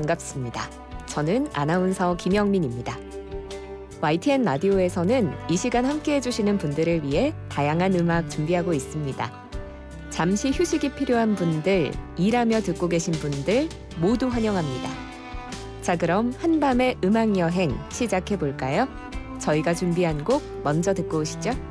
반갑습니다. 저는 아나운서 김영민입니다. YTN 라디오에서는 이 시간 함께 해주시는 분들을 위해 다양한 음악 준비하고 있습니다. 잠시 휴식이 필요한 분들, 일하며 듣고 계신 분들 모두 환영합니다. 자, 그럼 한밤의 음악 여행 시작해 볼까요? 저희가 준비한 곡 먼저 듣고 오시죠.